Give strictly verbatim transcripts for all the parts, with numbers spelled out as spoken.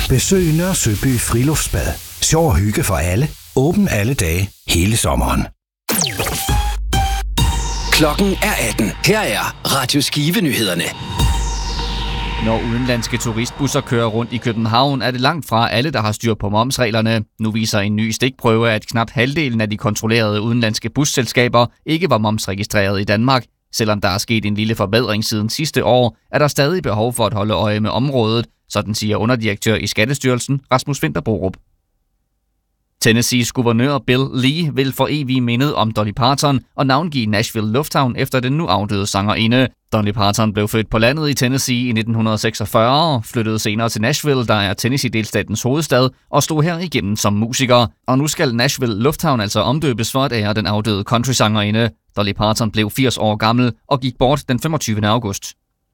Besøg Nørre Søby Friluftsbad. Sjov og hygge for alle. Åben alle dage, hele sommeren. Klokken er atten. Her er Radio Skive-nyhederne. Når udenlandske turistbusser kører rundt i København, er det langt fra alle, der har styr på momsreglerne. Nu viser en ny stikprøve, at knap halvdelen af de kontrollerede udenlandske busselskaber ikke var momsregistreret i Danmark. Selvom der er sket en lille forbedring siden sidste år, er der stadig behov for at holde øje med området, sådan siger underdirektør i Skattestyrelsen Rasmus Vinterborup. Tennessees guvernør Bill Lee vil for evigt mindet om Dolly Parton og navngive Nashville Lufthavn efter den nu afdøde sangerinde. Dolly Parton blev født på landet i Tennessee i nitten seksogfyrre, flyttede senere til Nashville, der er Tennessee-delstatens hovedstad, og stod her igennem som musiker. Og nu skal Nashville Lufthavn altså omdøbes for at ære den afdøde country-sangerinde. Dolly Parton blev firs år gammel og gik bort den femogtyvende august.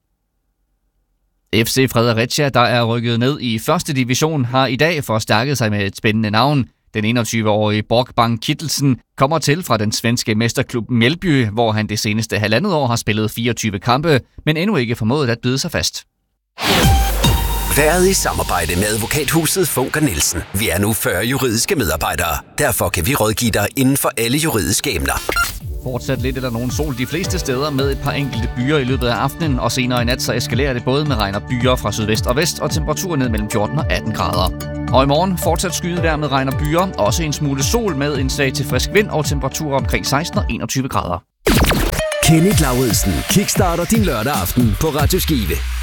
F C Fredericia, der er rykket ned i første division, har i dag forstærket sig med et spændende navn. Den enogtyve-årige Borg Bang Kittelsen kommer til fra den svenske mesterklub Mjällby, hvor han det seneste halvandet år har spillet fireogtyve kampe, men endnu ikke formået at bide sig fast. Været i samarbejde med advokathuset Funker Nielsen. Vi er nu fyrre juridiske medarbejdere. Derfor kan vi rådgive dig inden for alle juridiske emner. Fortsat lidt eller nogen sol de fleste steder med et par enkelte byer i løbet af aftenen, og senere i nat så eskalerer det både med regn og byer fra sydvest og vest, og temperaturen ned mellem fjorten og atten grader. Og i morgen fortsat skyet vejr med regn og byer, også en smule sol med en svag til frisk vind og temperaturer omkring seksten og enogtyve grader. Kenneth Lauridsen kickstarter din lørdag aften på Radio Skive.